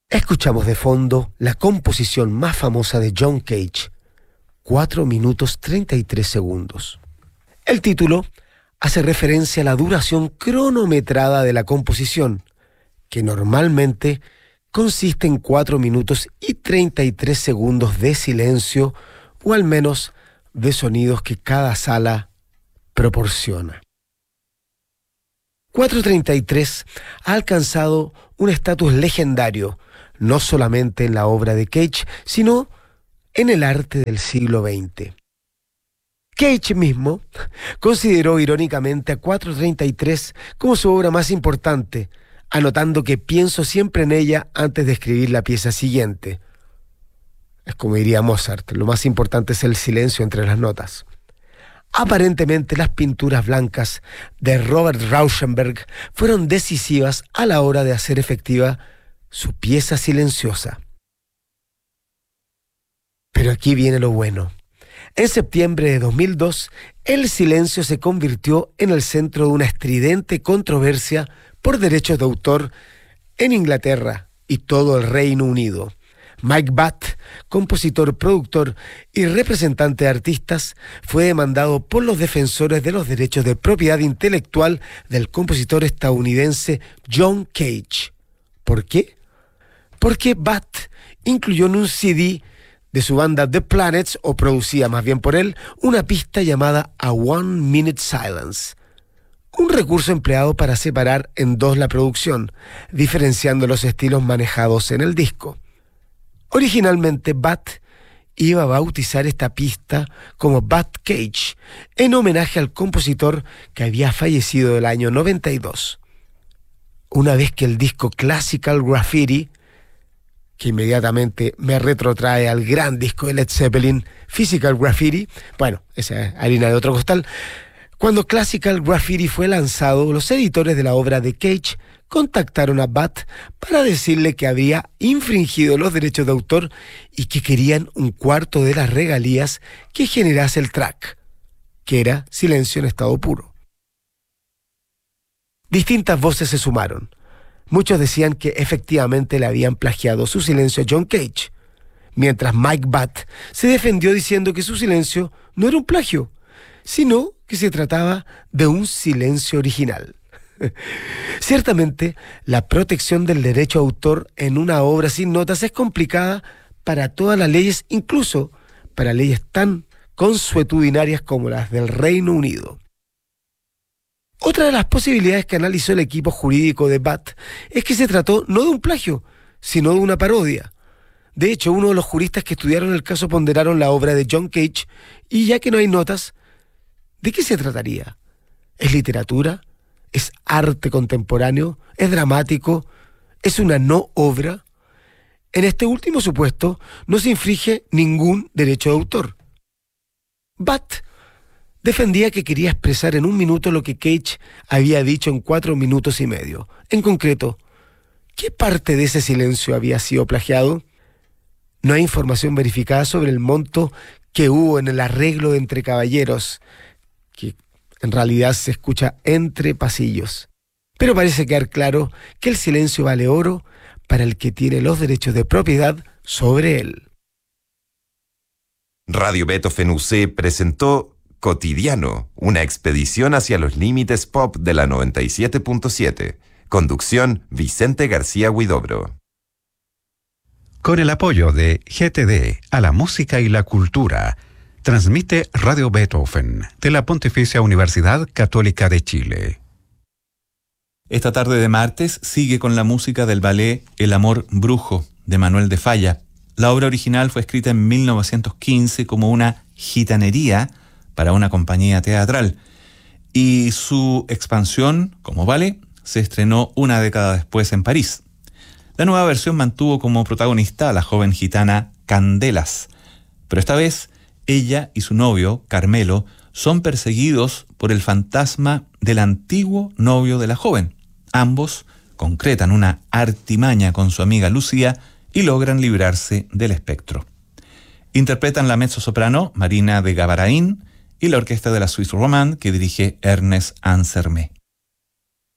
Escuchamos de fondo la composición más famosa de John Cage, 4 minutos 33 segundos. El título hace referencia a la duración cronometrada de la composición, que normalmente consiste en 4 minutos y 33 segundos de silencio, o al menos de sonidos que cada sala proporciona. 4:33 ha alcanzado un estatus legendario, no solamente en la obra de Cage, sino en el arte del siglo XX. Cage mismo consideró irónicamente a 4:33 como su obra más importante, anotando que pienso siempre en ella antes de escribir la pieza siguiente. Es como diría Mozart, lo más importante es el silencio entre las notas. Aparentemente las pinturas blancas de Robert Rauschenberg fueron decisivas a la hora de hacer efectiva su pieza silenciosa. Pero aquí viene lo bueno. En septiembre de 2002, el silencio se convirtió en el centro de una estridente controversia por derechos de autor en Inglaterra y todo el Reino Unido. Mike Batt, compositor, productor y representante de artistas, fue demandado por los defensores de los derechos de propiedad intelectual del compositor estadounidense John Cage. ¿Por qué? Porque Batt incluyó en un CD de su banda The Planets, o producía más bien por él, una pista llamada A One Minute Silence, un recurso empleado para separar en dos la producción, diferenciando los estilos manejados en el disco. Originalmente, Batt iba a bautizar esta pista como Batt Cage, en homenaje al compositor que había fallecido el año 92. Una vez que el disco Classical Graffiti, que inmediatamente me retrotrae al gran disco de Led Zeppelin, Physical Graffiti, bueno, esa es harina de otro costal. Cuando Classical Graffiti fue lanzado, los editores de la obra de Cage contactaron a Batt para decirle que había infringido los derechos de autor y que querían un cuarto de las regalías que generase el track, que era silencio en estado puro. Distintas voces se sumaron. Muchos decían que efectivamente le habían plagiado su silencio a John Cage, mientras Mike Batt se defendió diciendo que su silencio no era un plagio, sino que se trataba de un silencio original. Ciertamente, la protección del derecho a autor en una obra sin notas es complicada para todas las leyes, incluso para leyes tan consuetudinarias como las del Reino Unido. Otra de las posibilidades que analizó el equipo jurídico de Batt es que se trató no de un plagio, sino de una parodia. De hecho, uno de los juristas que estudiaron el caso ponderaron la obra de John Cage y, ya que no hay notas, ¿de qué se trataría? ¿Es literatura? ¿Es arte contemporáneo? ¿Es dramático? ¿Es una no obra? En este último supuesto no se infringe ningún derecho de autor. Batt defendía que quería expresar en 1 minuto lo que Cage había dicho en 4 minutos y medio. En concreto, ¿qué parte de ese silencio había sido plagiado? No hay información verificada sobre el monto que hubo en el arreglo entre caballeros, que en realidad se escucha entre pasillos. Pero parece quedar claro que el silencio vale oro para el que tiene los derechos de propiedad sobre él. Radio Beethoven UC presentó Cotidiano, una expedición hacia los límites pop de la 97.7. Conducción Vicente García Huidobro. Con el apoyo de GTD a la música y la cultura, transmite Radio Beethoven de la Pontificia Universidad Católica de Chile. Esta tarde de martes sigue con la música del ballet El amor brujo, de Manuel de Falla. La obra original fue escrita en 1915 como una gitanería para una compañía teatral, y su expansión como ballet se estrenó una década después en París. La nueva versión mantuvo como protagonista a la joven gitana Candelas, pero esta vez ella y su novio, Carmelo, son perseguidos por el fantasma del antiguo novio de la joven. Ambos concretan una artimaña con su amiga Lucía y logran librarse del espectro. Interpretan la mezzosoprano Marina de Gavarain y la orquesta de la Suisse Romande que dirige Ernest Ansermet.